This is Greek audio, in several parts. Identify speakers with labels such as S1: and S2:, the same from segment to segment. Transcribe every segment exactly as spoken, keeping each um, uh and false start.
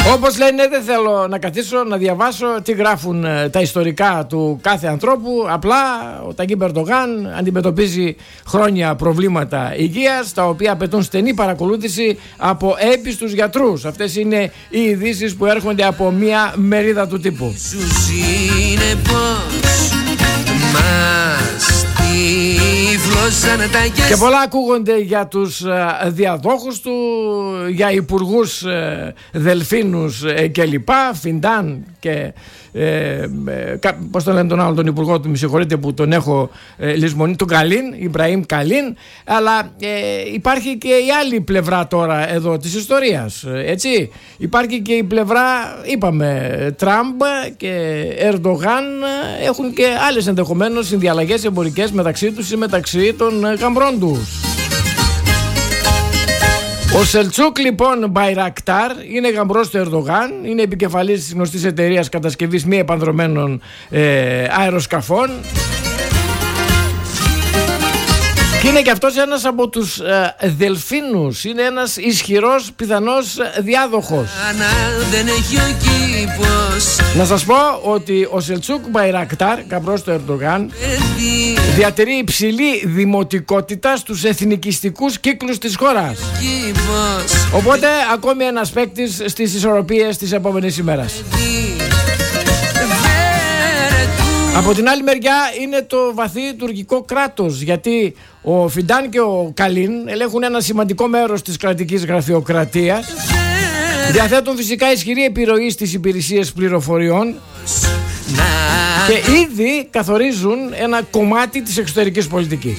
S1: Όπως λένε, δεν θέλω να καθίσω να διαβάσω τι γράφουν τα ιστορικά του κάθε ανθρώπου. Απλά ο Ταγίπ Ερντογάν αντιμετωπίζει χρόνια προβλήματα υγείας, τα οποία απαιτούν στενή παρακολούθηση από έπιστους γιατρούς. Αυτές είναι οι ειδήσεις που έρχονται από μια μερίδα του τύπου. Και πολλά ακούγονται για τους διαδόχους του, για υπουργούς δελφίνους κλπ, Φιντάν και ε, πώς τον λένε τον άλλο τον υπουργό του, με συγχωρείτε που τον έχω ε, λησμονεί, τον Καλίν, Ιμπραήμ Καλίν. Αλλά ε, υπάρχει και η άλλη πλευρά τώρα εδώ της ιστορίας, έτσι. Υπάρχει και η πλευρά, είπαμε, Τραμπ και Ερντογάν έχουν και άλλες ενδεχομένως συνδιαλλαγές εμπορικές μεταξύ τους ή μεταξύ των γαμπρών τους. Ο Σελτσούκ λοιπόν Μπαϊρακτάρ είναι γαμπρός του Ερντογάν, είναι επικεφαλής της γνωστής εταιρείας κατασκευής μη επανδρωμένων ε, αεροσκαφών και είναι και αυτός ένας από τους ε, δελφίνους, είναι ένας ισχυρός πιθανός διάδοχος. Να σας πω ότι ο Σελτσούκ Μπαϊρακτάρ, γαμπρός του Ερντογάν, διατηρεί υψηλή δημοτικότητα στους εθνικιστικούς κύκλους της χώρας. Οπότε ακόμη ένας παίκτης στις ισορροπίες της επόμενης ημέρας. Από την άλλη μεριά είναι το βαθύ τουρκικό κράτος, γιατί ο Φιντάν και ο Καλίν ελέγχουν ένα σημαντικό μέρος της κρατικής γραφειοκρατίας, διαθέτουν φυσικά ισχυρή επιρροή στις υπηρεσίες πληροφοριών και ήδη καθορίζουν ένα κομμάτι της εξωτερικής πολιτικής.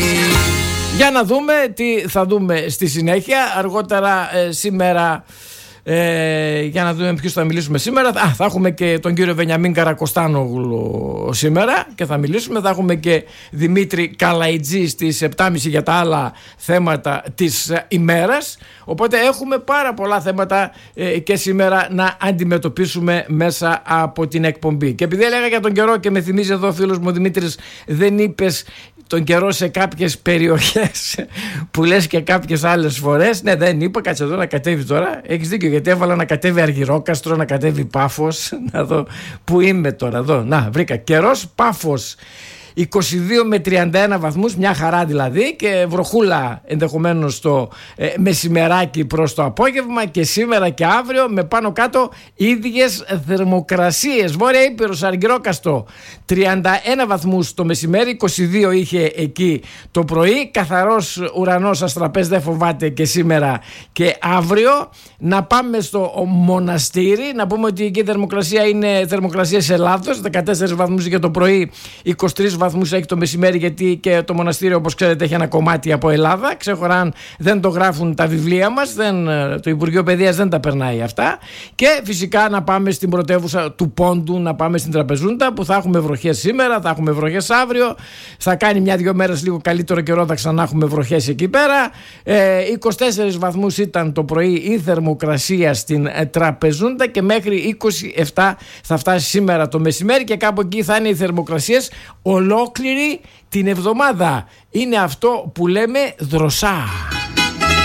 S1: Για να δούμε τι θα δούμε στη συνέχεια. Αργότερα ε, σήμερα ε, για να δούμε ποιους θα μιλήσουμε σήμερα. Α, θα έχουμε και τον κύριο Βενιαμίν Καρακοστάνογλου σήμερα και θα μιλήσουμε. Θα έχουμε και Δημήτρη Καλαϊτζή στις επτά και μισή για τα άλλα θέματα της ημέρας. Οπότε έχουμε πάρα πολλά θέματα ε, και σήμερα να αντιμετωπίσουμε μέσα από την εκπομπή. Και επειδή έλεγα για τον καιρό και με θυμίζει εδώ ο φίλος μου ο Δημήτρης, δεν είπες τον καιρό σε κάποιες περιοχές που λες και κάποιες άλλες φορές. Ναι, δεν είπα, κάτσε εδώ να κατέβει τώρα. Έχεις δίκιο, γιατί έβαλα να κατέβει Αργυρόκαστρο, να κατέβει Πάφος. Να δω που είμαι τώρα. Εδώ, να, βρήκα. Καιρός Πάφος είκοσι δύο με τριάντα ένα βαθμούς, μια χαρά δηλαδή, και βροχούλα ενδεχομένως το ε, μεσημεράκι προς το απόγευμα, και σήμερα και αύριο με πάνω κάτω ίδιες θερμοκρασίες. Βόρεια Ήπειρος, Αργυρόκαστρο τριάντα ένα βαθμούς το μεσημέρι, είκοσι δύο είχε εκεί το πρωί, καθαρός ουρανός, αστραπές δεν φοβάται και σήμερα και αύριο. Να πάμε στο Μοναστήρι, να πούμε ότι εκεί η θερμοκρασία είναι θερμοκρασία σε Ελλάδος, δεκατέσσερις βαθμούς για το πρωί, είκοσι τρεις βαθμούς έχει το μεσημέρι, γιατί και το Μοναστήρι όπως ξέρετε έχει ένα κομμάτι από Ελλάδα. Ξέχωραν, δεν το γράφουν τα βιβλία μας, δεν, το Υπουργείο Παιδείας δεν τα περνάει αυτά. Και φυσικά να πάμε στην πρωτεύουσα του Πόντου, να πάμε στην Τραπεζούντα, που θα έχουμε βροχές σήμερα, θα έχουμε βροχές αύριο, θα κάνει μια-δυο μέρες λίγο καλύτερο καιρό, θα ξανά έχουμε βροχές εκεί πέρα. ε, είκοσι τέσσερις βαθμούς ήταν το πρωί η θερμοκρασία στην Τραπεζούντα και μέχρι είκοσι επτά θα φτάσει σήμερα το μεσημέρι, και κάπου εκεί θα είναι οι θερμοκρασίες ολόκληρη την εβδομάδα. Είναι αυτό που λέμε δροσά.